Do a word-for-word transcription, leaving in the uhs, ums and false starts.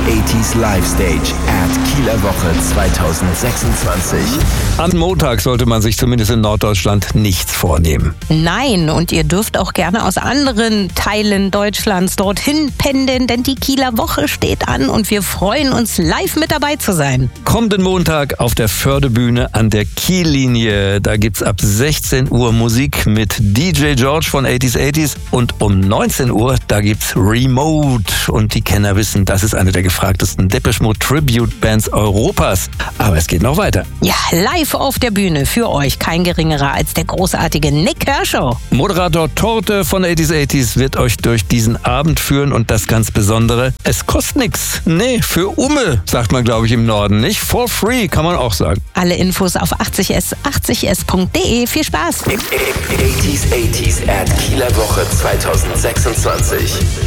achtziger Live Stage at Kieler Woche zweitausendsechsundzwanzig. Am Montag sollte man sich zumindest in Norddeutschland nichts vornehmen. Nein, und ihr dürft auch gerne aus anderen Teilen Deutschlands dorthin pendeln, denn die Kieler Woche steht an und wir freuen uns, live mit dabei zu sein. Kommenden Montag auf der Fördebühne an der Kiellinie. Da gibt's ab sechzehn Uhr Musik mit D J George von achtziger achtziger und um neunzehn Uhr, da gibt's Remote. Und die Kenner wissen, das ist eine der gefragtesten Depeche Mode Tribute Bands Europas. Aber es geht noch weiter. Ja, live auf der Bühne für euch kein geringerer als der großartige Nick Kershaw. Moderator Torte von achtziger achtziger wird euch durch diesen Abend führen und das ganz Besondere, es kostet nichts. Nee, für Umme, sagt man glaube ich im Norden, nicht? For free, kann man auch sagen. Alle Infos auf achtzig s achtzig s punkt de. Viel Spaß! achtziger achtziger at Kieler Woche zweitausendsechsundzwanzig.